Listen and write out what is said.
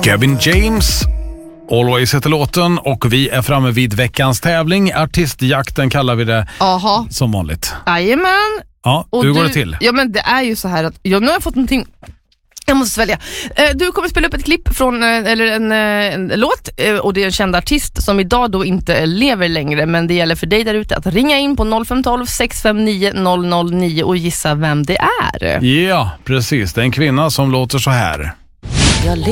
Gavin James, Always heter låten, och vi är framme vid veckans tävling. Artistjakten kallar vi det. Aha. Som vanligt. Jajamän. Ja, hur går det till? Ja, men det är ju så här att nu har jag fått någonting. Jag måste svälja. Du kommer spela upp ett klipp från en låt, och det är en känd artist som idag då inte lever längre, men det gäller för dig där ute att ringa in på 0512 659 009 och gissa vem det är. Ja, precis. Det är en kvinna som låter så här. Jag